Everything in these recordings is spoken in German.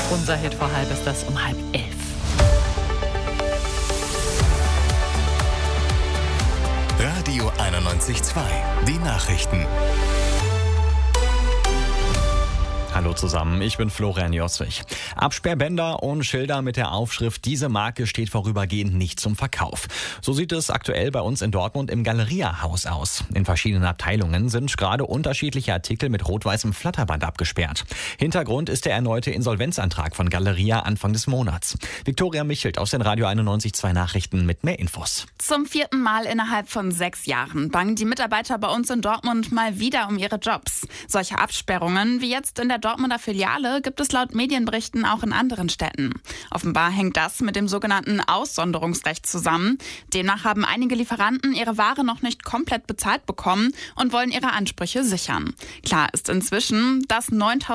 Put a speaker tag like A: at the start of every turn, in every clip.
A: Unser Hit vor halb ist das um 10:30.
B: Radio 91.2, die Nachrichten.
C: Hallo zusammen, ich bin Florian Joswig. Absperrbänder und Schilder mit der Aufschrift "Diese Marke steht vorübergehend nicht zum Verkauf". So sieht es aktuell bei uns in Dortmund im Galeria-Haus aus. In verschiedenen Abteilungen sind gerade unterschiedliche Artikel mit rot-weißem Flatterband abgesperrt. Hintergrund ist der erneute Insolvenzantrag von Galeria Anfang des Monats. Viktoria Michelt aus den Radio 91.2 Nachrichten mit mehr Infos.
D: Zum 4. Mal innerhalb von 6 Jahren bangen die Mitarbeiter bei uns in Dortmund mal wieder um ihre Jobs. Solche Absperrungen wie jetzt in der Dortmunder Filiale gibt es laut Medienberichten auch in anderen Städten. Offenbar hängt das mit dem sogenannten Aussonderungsrecht zusammen. Demnach haben einige Lieferanten ihre Ware noch nicht komplett bezahlt bekommen und wollen ihre Ansprüche sichern. Klar ist inzwischen, dass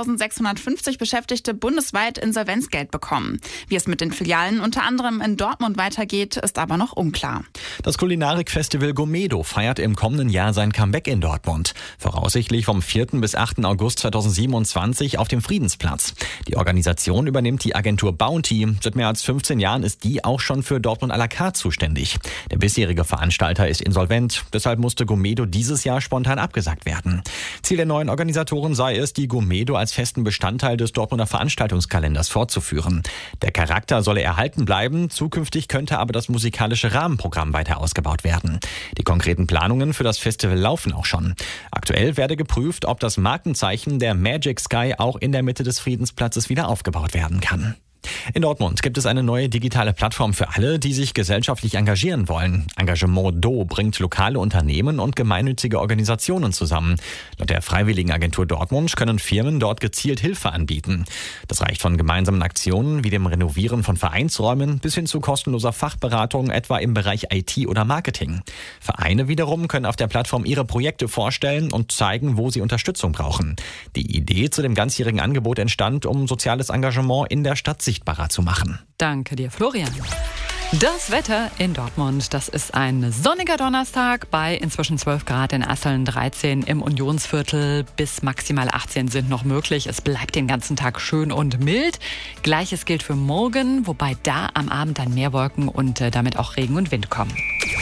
D: 9.650 Beschäftigte bundesweit Insolvenzgeld bekommen. Wie es mit den Filialen unter anderem in Dortmund weitergeht, ist aber noch unklar.
C: Das Kulinarikfestival Gourmedo feiert im kommenden Jahr sein Comeback in Dortmund. Voraussichtlich vom 4. bis 8. August 2027 auf dem Friedensplatz. Die Organisation übernimmt die Agentur Bounty. Seit mehr als 15 Jahren ist die auch schon für Dortmund à la carte zuständig. Der bisherige Veranstalter ist insolvent. Deshalb musste Gourmedo dieses Jahr spontan abgesagt werden. Ziel der neuen Organisatoren sei es, die Gourmedo als festen Bestandteil des Dortmunder Veranstaltungskalenders fortzuführen. Der Charakter solle erhalten bleiben. Zukünftig könnte aber das musikalische Rahmenprogramm weiter ausgebaut werden. Die konkreten Planungen für das Festival laufen auch schon. Aktuell werde geprüft, ob das Markenzeichen der Magic Sky auch in der Mitte des Friedensplatzes wieder aufgebaut werden kann. In Dortmund gibt es eine neue digitale Plattform für alle, die sich gesellschaftlich engagieren wollen. Engagement Do bringt lokale Unternehmen und gemeinnützige Organisationen zusammen. Laut der Freiwilligenagentur Dortmund können Firmen dort gezielt Hilfe anbieten. Das reicht von gemeinsamen Aktionen wie dem Renovieren von Vereinsräumen bis hin zu kostenloser Fachberatung, etwa im Bereich IT oder Marketing. Vereine wiederum können auf der Plattform ihre Projekte vorstellen und zeigen, wo sie Unterstützung brauchen. Die Idee zu dem ganzjährigen Angebot entstand, um soziales Engagement in der Stadt sichtbarer zu machen.
A: Danke dir, Florian. Das Wetter in Dortmund, das ist ein sonniger Donnerstag bei inzwischen 12 Grad in Asseln, 13 im Unionsviertel, bis maximal 18 sind noch möglich. Es bleibt den ganzen Tag schön und mild. Gleiches gilt für morgen, wobei da am Abend dann mehr Wolken und damit auch Regen und Wind kommen.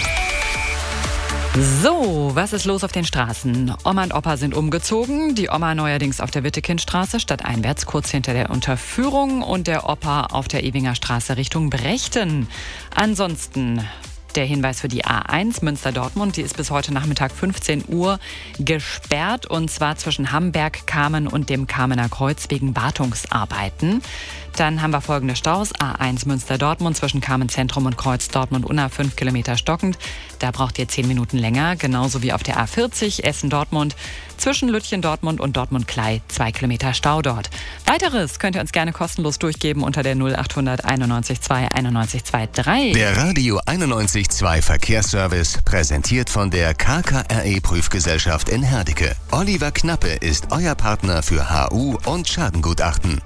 A: So, was ist los auf den Straßen? Oma und Opa sind umgezogen. Die Oma neuerdings auf der Wittekindstraße stadteinwärts, kurz hinter der Unterführung, und der Opa auf der Ewinger Straße Richtung Brechten. Ansonsten der Hinweis für die A1 Münster-Dortmund, die ist bis heute Nachmittag 15 Uhr gesperrt, und zwar zwischen Hamberg-Kamen und dem Kamener Kreuz wegen Wartungsarbeiten. Dann haben wir folgende Staus. A1 Münster-Dortmund zwischen Kamen-Zentrum und Kreuz Dortmund-Unna 5 Kilometer stockend. Da braucht ihr 10 Minuten länger. Genauso wie auf der A40 Essen-Dortmund zwischen Lütchen-Dortmund und Dortmund-Klei 2 Kilometer Stau dort. Weiteres könnt ihr uns gerne kostenlos durchgeben unter der 0800 91 2 91 23.
B: Der Radio 91.2 Verkehrsservice, präsentiert von der KKRE Prüfgesellschaft in Herdecke. Oliver Knappe ist euer Partner für HU und Schadengutachten.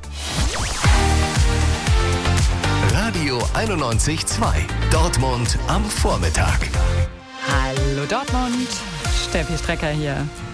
B: Radio 91.2 Dortmund am Vormittag.
A: Hallo Dortmund, Steffi Strecker hier.